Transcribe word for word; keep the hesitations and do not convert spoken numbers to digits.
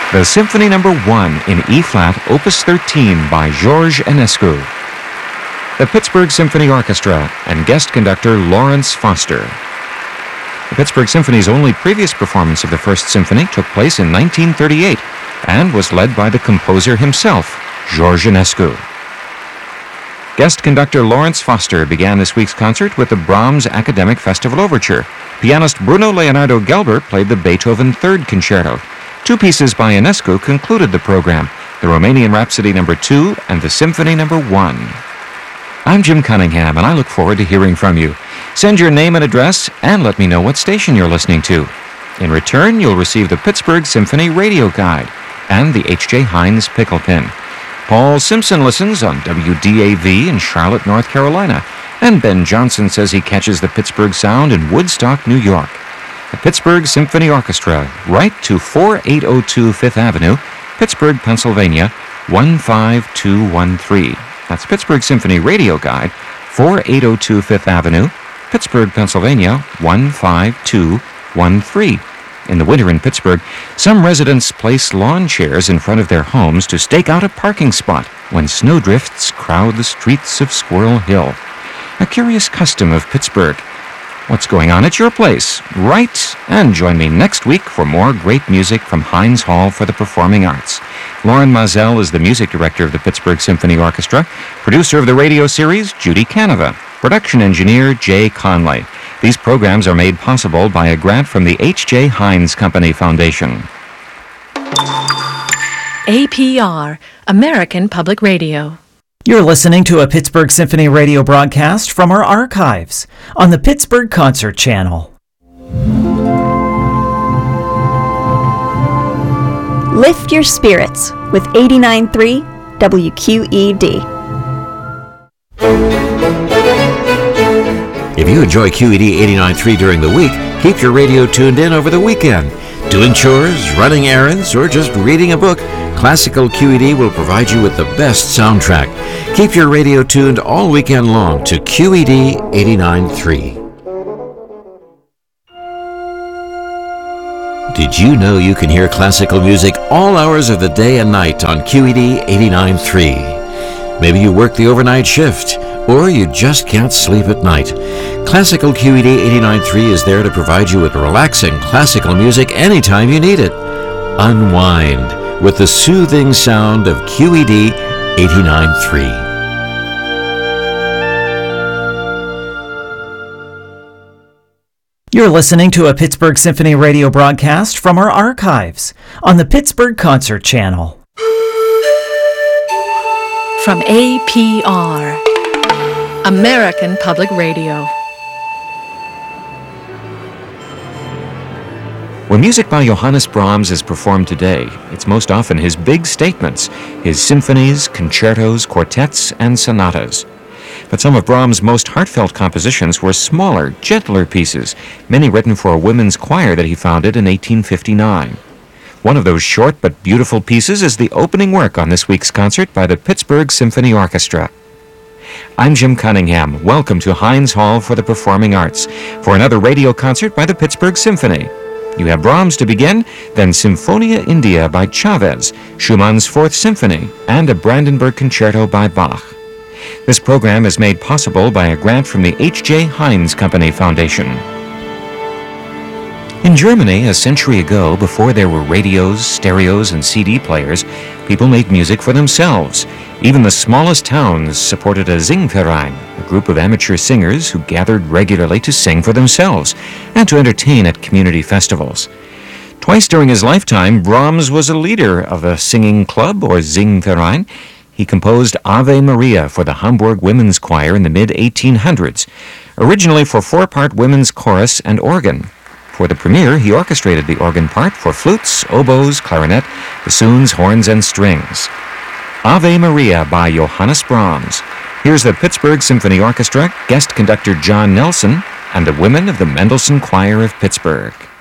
the Symphony Number one in E-flat, Opus thirteen by George Enescu. The Pittsburgh Symphony Orchestra and guest conductor Lawrence Foster. The Pittsburgh Symphony's only previous performance of the First Symphony took place in nineteen thirty-eight and was led by the composer himself, George Enescu. Guest conductor Lawrence Foster began this week's concert with the Brahms Academic Festival Overture. Pianist Bruno Leonardo Gelber played the Beethoven Third Concerto. Two pieces by Enescu concluded the program, the Romanian Rhapsody Number two and the Symphony Number one. I'm Jim Cunningham, and I look forward to hearing from you. Send your name and address, and let me know what station you're listening to. In return, you'll receive the Pittsburgh Symphony Radio Guide and the H J Heinz Pickle Pin. Paul Simpson listens on W D A V in Charlotte, North Carolina, and Ben Johnson says he catches the Pittsburgh Sound in Woodstock, New York. The Pittsburgh Symphony Orchestra, right to forty-eight oh two Fifth Avenue, Pittsburgh, Pennsylvania, one five two one three. That's Pittsburgh Symphony Radio Guide, forty-eight oh two Fifth Avenue, Pittsburgh, Pennsylvania, one five two one three. In the winter in Pittsburgh, some residents place lawn chairs in front of their homes to stake out a parking spot when snowdrifts crowd the streets of Squirrel Hill. A curious custom of Pittsburgh. What's going on at your place? Write and join me next week for more great music from Heinz Hall for the Performing Arts. Lauren Mazel is the music director of the Pittsburgh Symphony Orchestra. Producer of the radio series, Judy Canova. Production engineer, Jay Conley. These programs are made possible by a grant from the H J Heinz Company Foundation. A P R, American Public Radio. You're listening to a Pittsburgh Symphony radio broadcast from our archives on the Pittsburgh Concert Channel. Lift your spirits with eighty-nine point three W Q E D. If you enjoy Q E D eighty-nine point three during the week, keep your radio tuned in over the weekend. Doing chores, running errands, or just reading a book, Classical Q E D will provide you with the best soundtrack. Keep your radio tuned all weekend long to Q E D eighty-nine point three. Did you know you can hear classical music all hours of the day and night on Q E D eighty-nine point three? Maybe you work the overnight shift, or you just can't sleep at night. Classical Q E D eighty-nine point three is there to provide you with relaxing classical music anytime you need it. Unwind with the soothing sound of Q E D eighty-nine point three. You're listening to a Pittsburgh Symphony radio broadcast from our archives on the Pittsburgh Concert Channel. From A P R, American Public Radio. When music by Johannes Brahms is performed today, it's most often his big statements, his symphonies, concertos, quartets, and sonatas. But some of Brahms' most heartfelt compositions were smaller, gentler pieces, many written for a women's choir that he founded in eighteen fifty-nine. One of those short but beautiful pieces is the opening work on this week's concert by the Pittsburgh Symphony Orchestra. I'm Jim Cunningham. Welcome to Heinz Hall for the Performing Arts for another radio concert by the Pittsburgh Symphony. You have Brahms to begin, then Symphonia India by Chavez, Schumann's Fourth Symphony, and a Brandenburg Concerto by Bach. This program is made possible by a grant from the H J Heinz Company Foundation. In Germany, a century ago, before there were radios, stereos, and C D players, people made music for themselves. Even the smallest towns supported a Singverein, a group of amateur singers who gathered regularly to sing for themselves and to entertain at community festivals. Twice during his lifetime, Brahms was a leader of a singing club, or Singverein. He composed Ave Maria for the Hamburg Women's Choir in the mid eighteen hundreds, originally for four-part women's chorus and organ. For the premiere, he orchestrated the organ part for flutes, oboes, clarinet, bassoons, horns, and strings. Ave Maria by Johannes Brahms. Here's the Pittsburgh Symphony Orchestra, guest conductor John Nelson, and the women of the Mendelssohn Choir of Pittsburgh.